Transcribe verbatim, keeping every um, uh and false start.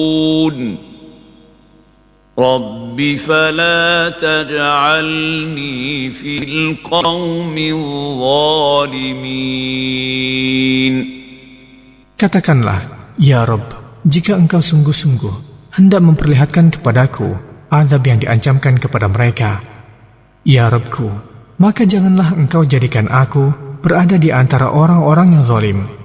رب فلا تجعلني في القوم الظالمين. Katakanlah, Ya Rabb, jika engkau sungguh-sungguh hendak memperlihatkan kepadaku azab yang diancamkan kepada mereka, Ya Rabbku, maka janganlah engkau jadikan aku berada di antara orang-orang yang zalim.